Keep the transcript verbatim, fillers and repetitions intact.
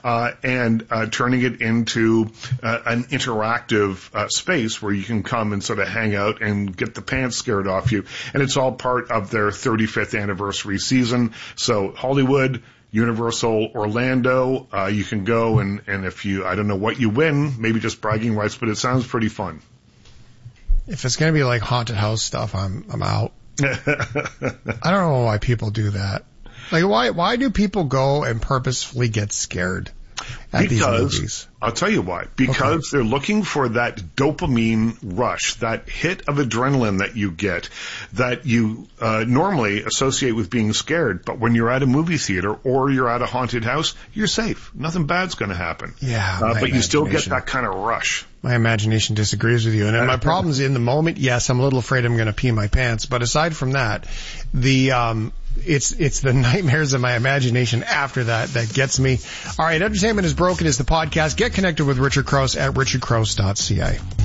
uh, and uh, turning it into uh, an interactive uh, space where you can come and sort of hang out and get the pants scared off you. And it's all part of their thirty-fifth anniversary season. So Hollywood, Universal Orlando, uh, you can go and, and if you, I don't know what you win, maybe just bragging rights, but it sounds pretty fun. If it's going to be like haunted house stuff, I'm, I'm out. I don't know why people do that. Like, why, why do people go and purposefully get scared at because, these movies? I'll tell you why. Because okay. they're looking for that dopamine rush, that hit of adrenaline that you get, that you uh, normally associate with being scared. But when you're at a movie theater or you're at a haunted house, you're safe. Nothing bad's going to happen. Yeah, uh, but you still get that kind of rush. My imagination disagrees with you. And my problem's in the moment, yes, I'm a little afraid I'm going to pee my pants. But aside from that, the um it's it's the nightmares of my imagination after that that gets me. All right, Entertainment is Broken is the podcast. Get connected with Richard Crouse at richard crouse dot c a.